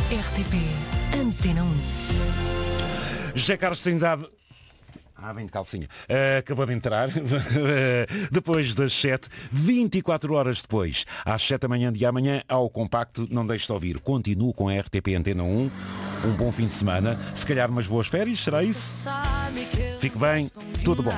RTP Antena 1. José Carlos Trindade. Vem de calcinha. Acabou de entrar. Depois das 7, 24 horas depois, às 7 da manhã de amanhã, ao compacto. Não deixe de ouvir. Continuo com a RTP Antena 1. Um bom fim de semana. Se calhar umas boas férias, será isso? Fique bem. Tudo bom.